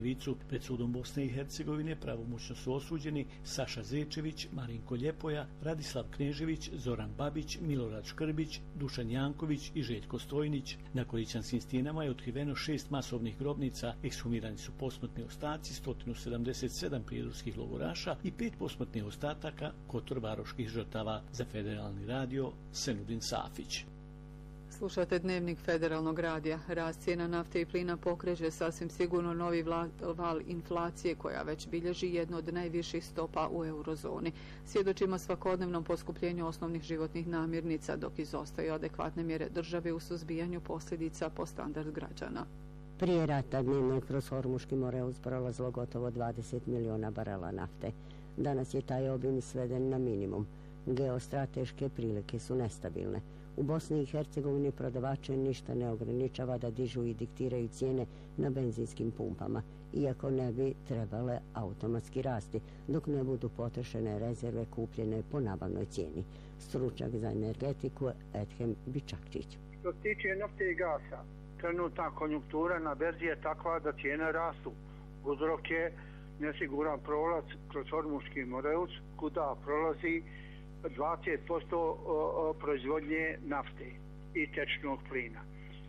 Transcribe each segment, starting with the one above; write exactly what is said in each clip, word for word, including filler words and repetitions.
Vicu pred sudom Bosne i Hercegovine pravomoćno su osuđeni Saša Zečević, Marinko Ljepoja, Radislav Knežević, Zoran Babić, Milorad Škrbić, Dušan Janković i Željko Stojnić. Na Količanskim stijenama je otkriveno šest masovnih grobnica, ekshumirani su posmrtni ostaci sto sedamdeset sedam prijedorskih logoraša i pet posmrtnih ostataka kotorvaroških žrtava. Za Federalni radio Senudin Safić. Slušate Dnevnik Federalnog radija. Rast cijena nafte i plina pokreće sasvim sigurno novi val inflacije koja već bilježi jednu od najviših stopa u eurozoni. Svjedočimo svakodnevnom poskupljenju osnovnih životnih namirnica dok izostaju adekvatne mjere države u suzbijanju posljedica po standard građana. Prije rata dnevno je kroz Hormuški Moreus prolazilo gotovo dvadeset miliona barela nafte. Danas je taj obim sveden na minimum. Geostrateške prilike su nestabilne. U Bosni i Hercegovini prodavače ništa ne ograničava da dižu i diktiraju cijene na benzinskim pumpama, iako ne bi trebale automatski rasti, dok ne budu potrošene rezerve kupljene po nabavnoj cijeni. Stručnjak za energetiku Edhem Bičakčić. Što se tiče nafte i gasa, trenutna konjunktura na berzi je takva da cijene rastu. Uzrok je nesiguran prolaz kroz Hormuški Moreus, kuda prolazi dvadeset posto proizvodnje nafte i tečnog plina.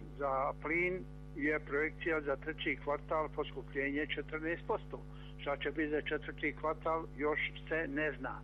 Za plin je projekcija za treći kvartal poskupljenje četrnaest posto. Šta će biti za četvrti kvartal još se ne zna.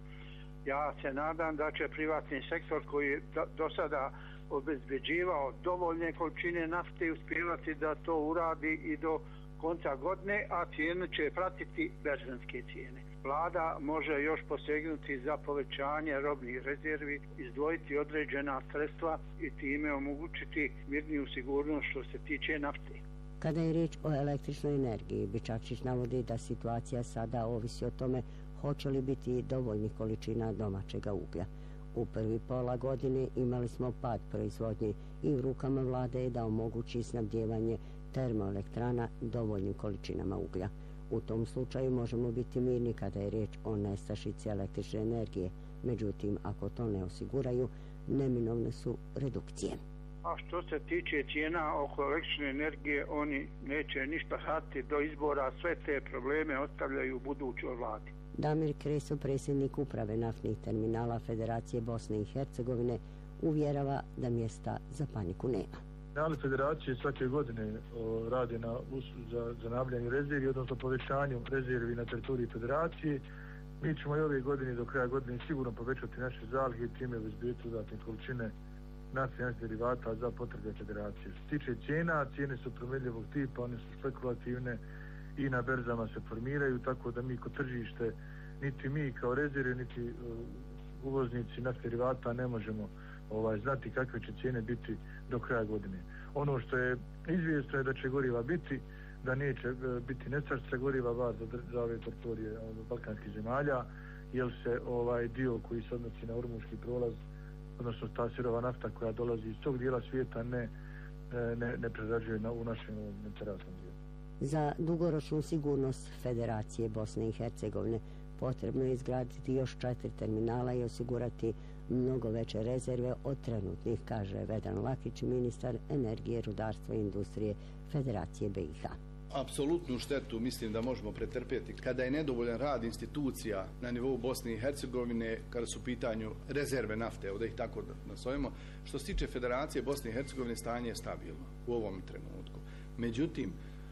Ja se nadam da će privatni sektor koji je do sada obezbeđivao dovoljne količine nafte uspjevati da to uradi i do konca godine, a cijene će pratiti berzanske cijene. Vlada može još posegnuti za povećanje robnih rezervi, izdvojiti određena sredstva i time omogućiti mirniju sigurnost što se tiče nafte. Kada je riječ o električnoj energiji, Bičakčić navodi da situacija sada ovisi o tome hoće li biti dovoljnih količina domaćega uglja. U prvi pola godine imali smo pad proizvodnje i u rukama vlade je da omogući snabdijevanje termoelektrana dovoljnim količinama uglja. U tom slučaju možemo biti mirni kada je riječ o nestašici električne energije. Međutim, ako to ne osiguraju, neminovne su redukcije. A što se tiče cijena oko električne energije, oni neće ništa raditi do izbora, sve te probleme ostavljaju budućoj vladi. Damir Kreso, predsjednik uprave naftnih terminala Federacije Bosne i Hercegovine, uvjerava da mjesta za paniku nema. Terminali Federacije svake godine o, rade na, za zanavljanje rezervi, odnosno povećanju rezervi na teritoriji Federacije. Mi ćemo i ove godine do kraja godine sigurno povećati naše zalihe i time obezbediti dodatne količine naftnih derivata za potrebe Federacije. Što se tiče cijena, cijene su promjenljivog tipa, one su spekulativne i na berzama se formiraju, tako da mi kod tržište, niti mi kao rezerve, niti uh, uvoznici naftnih derivata ne možemo ovaj, znati kakve će cijene biti do kraja godine. Ono što je izvjesno je da će goriva biti, da neće uh, biti nestašica goriva bar za, za ove teritorije uh, balkanskih zemalja, jer se ovaj dio koji se odnosi na Hormuški prolaz, odnosno ta sirova nafta koja dolazi iz tog dijela svijeta ne, ne, ne prerađuje na, u našem mediteranskom dijelu. Za dugoročnu sigurnost Federacije Bosne i Hercegovine potrebno je izgraditi još četiri terminala i osigurati mnogo veće rezerve od trenutnih, kaže Vedran Lakić, ministar energije, rudarstva i industrije Federacije B i H. Apsolutnu štetu mislim da možemo pretrpjeti kada je nedovoljan rad institucija na nivou Bosne i Hercegovine kada su u pitanju rezerve nafte, evo da ih tako nazovemo. Što se tiče Federacije Bosne i Hercegovine, stanje je stabilno u ovom trenutku. Međutim,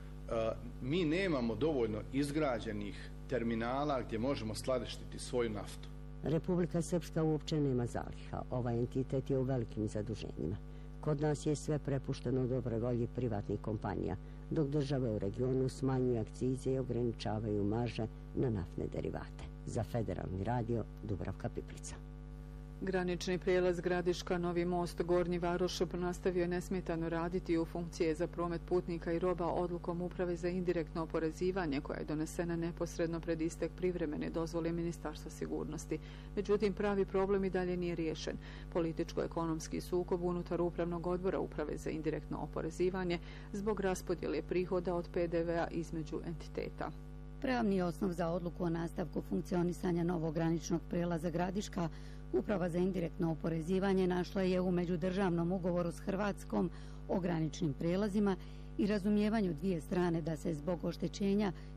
mi nemamo dovoljno izgrađenih terminala gdje možemo skladištiti svoju naftu. Republika Srpska uopće nema zaliha. Ovaj entitet je u velikim zaduženjima. Kod nas je sve prepušteno dobroj volji privatnih kompanija, dok države u regionu smanjuju akcize i ograničavaju marže na naftne derivate. Za Federalni radio, Dubravka Piplica. Granični prijelaz Gradiška Novi most Gornji Varoš nastavio je nesmetano raditi u funkcije za promet putnika i roba odlukom Uprave za indirektno oporezivanje koja je donesena neposredno pred istek privremene dozvole Ministarstva sigurnosti. Međutim, pravi problem i dalje nije riješen. Političko-ekonomski sukob unutar Upravnog odbora Uprave za indirektno oporezivanje zbog raspodjele prihoda od P D V-a između entiteta. Pravni osnov za odluku o nastavku funkcionisanja novog graničnog prijelaza Gradiška Uprava za indirektno oporezivanje našla je u međudržavnom ugovoru s Hrvatskom o graničnim prijelazima i razumijevanju dvije strane da se zbog oštećenja